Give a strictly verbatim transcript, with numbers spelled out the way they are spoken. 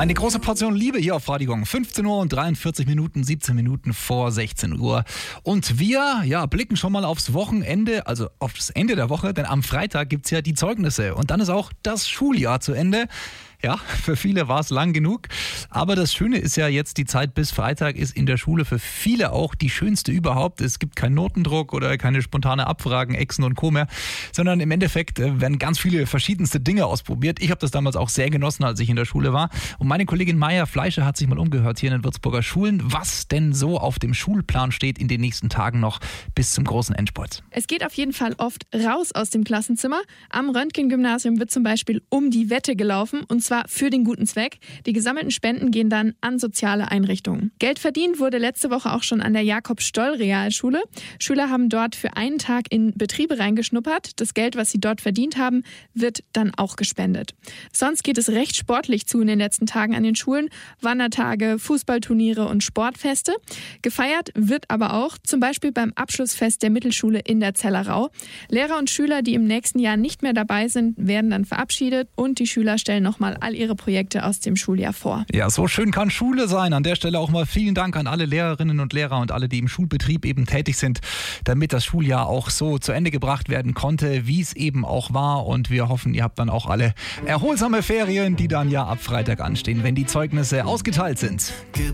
Eine große Portion Liebe hier auf Radio Gong. fünfzehn Uhr und dreiundvierzig Minuten, siebzehn Minuten vor sechzehn Uhr. Und wir ja, blicken schon mal aufs Wochenende, also auf das Ende der Woche, denn am Freitag gibt es ja die Zeugnisse. Und dann ist auch das Schuljahr zu Ende. Ja, für viele war es lang genug. Aber das Schöne ist ja jetzt, die Zeit bis Freitag ist in der Schule für viele auch die schönste überhaupt. Es gibt keinen Notendruck oder keine spontane Abfragen, Exen und Co. mehr, sondern im Endeffekt werden ganz viele verschiedenste Dinge ausprobiert. Ich habe das damals auch sehr genossen, als ich in der Schule war. Und meine Kollegin Maya Fleischer hat sich mal umgehört hier in den Würzburger Schulen, was denn so auf dem Schulplan steht in den nächsten Tagen noch bis zum großen Endspurt. Es geht auf jeden Fall oft raus aus dem Klassenzimmer. Am Röntgen-Gymnasium wird zum Beispiel um die Wette gelaufen, und zwar für den guten Zweck. Die gesammelten Spenden gehen dann an soziale Einrichtungen. Geld verdient wurde letzte Woche auch schon an der Jakob-Stoll-Realschule. Schüler haben dort für einen Tag in Betriebe reingeschnuppert. Das Geld, was sie dort verdient haben, wird dann auch gespendet. Sonst geht es recht sportlich zu in den letzten Tagen an den Schulen. Wandertage, Fußballturniere und Sportfeste. Gefeiert wird aber auch zum Beispiel beim Abschlussfest der Mittelschule in der Zellerau. Lehrer und Schüler, die im nächsten Jahr nicht mehr dabei sind, werden dann verabschiedet und die Schüler stellen nochmal all ihre Projekte aus dem Schuljahr vor. Ja, so schön kann Schule sein. An der Stelle auch mal vielen Dank an alle Lehrerinnen und Lehrer und alle, die im Schulbetrieb eben tätig sind, damit das Schuljahr auch so zu Ende gebracht werden konnte, wie es eben auch war. Und wir hoffen, ihr habt dann auch alle erholsame Ferien, die dann ja ab Freitag anstehen, wenn die Zeugnisse ausgeteilt sind.